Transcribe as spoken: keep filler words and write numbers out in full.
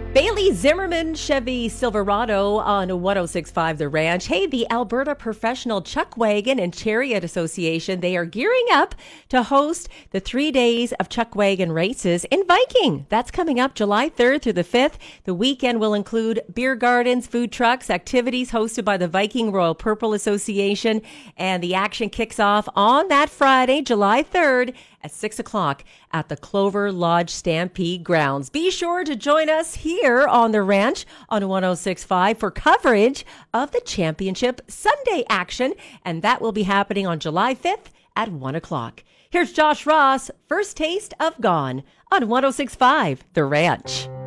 Bailey Zimmerman Chevy Silverado on one oh six point five The Ranch. Hey, the Alberta Professional Chuck Wagon and Chariot Association, they are gearing up to host the three days of Chuck Wagon races in Viking. That's coming up July third through the fifth. The weekend will include beer gardens, food trucks, activities hosted by the Viking Royal Purple Association, and the action kicks off on that Friday, July third at six o'clock at the Clover Lodge Stampede grounds. Be sure to join us here on the ranch on one oh six point five for coverage of the championship Sunday action, and that will be happening on July fifth at one o'clock. Here's Josh Ross, First Taste of Gone on one oh six point five The Ranch.